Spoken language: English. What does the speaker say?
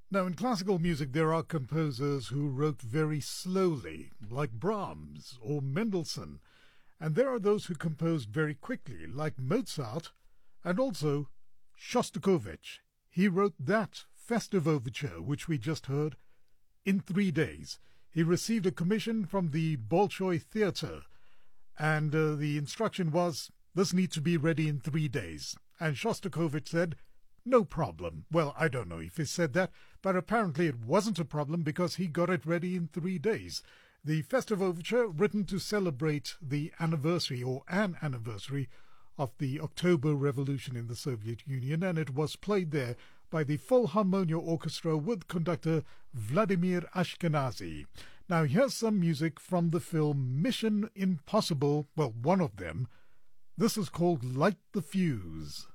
Now, in classical music, there are composers who wrote very slowly, like Brahms or Mendelssohn, and there are those who composed very quickly, like Mozart, and also Shostakovich. He wrote that festive overture, which we just heard, in 3 days. He received a commission from the Bolshoi Theatre, and the instruction was, this needs to be ready in 3 days. And Shostakovich said, no problem. Well, I don't know if he said that, but apparently it wasn't a problem because he got it ready in 3 days. The festive overture, written to celebrate the anniversary, or an anniversary, of the October Revolution in the Soviet Union, and it was played there by the Philharmonia Orchestra with conductor Vladimir Ashkenazy. Now, here's some music from the film Mission Impossible, well, one of them. This is called Light the Fuse.